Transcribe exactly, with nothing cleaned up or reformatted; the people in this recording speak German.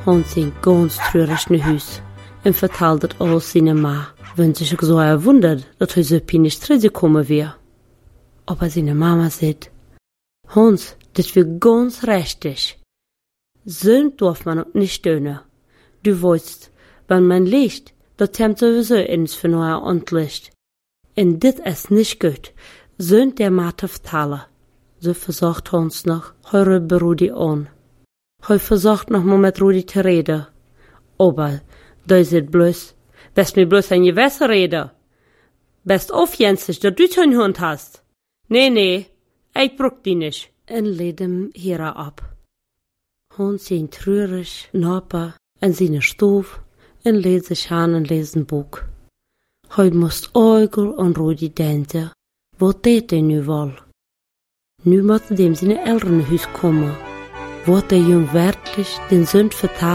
Hans zijn ganz treurig naar huis en vertelde het alles zijn ma, want zich zo verwundert dat hij zo niet teruggekomen weer. Aber seine Mama sagt, Hans, das wird ganz richtig. So darf man auch nicht tun. Du weißt, wenn man liegt, das kommt sowieso ins für neuer Antlicht. Und das ist nicht gut, so der Mathe vertellen. So versucht Hans noch, heure bei Rudi an. Heu versucht noch mal mit Rudi zu reden. Aber, da ist bloß, best mir bloß ein Gewässer reden. Best aufjensig, dass du schon Hund hast. Nee, nee, ich brauch die nicht. En leed hem hier ab. Hans zijn treurig, napen en zijn stof en leed zich aan en leest een boek. Hij moest oogel aan Rudi denken. Wat deed hij nu wel? Nu moet dem zijn elternhuis komen. Wordt hij jong werkelijk den Sünd vertalen?